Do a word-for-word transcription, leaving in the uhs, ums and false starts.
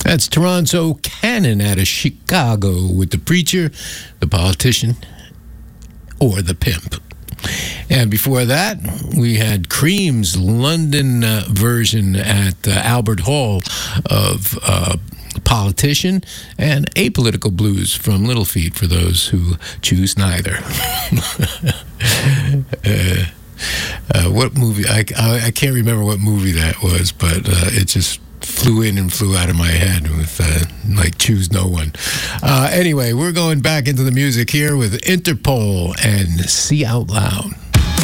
That's Toronto Cannon out of Chicago with The Preacher, The Politician, or The Pimp. And before that, we had Cream's London uh, version at uh, Albert Hall of uh, Politician, and Apolitical Blues from Little Feat for those who choose neither. uh, uh, what movie? I, I, I can't remember what movie that was, but uh, it just flew in and flew out of my head with, uh, like, Choose No One. Uh, anyway, we're going back into the music here with Interpol and See Out Loud.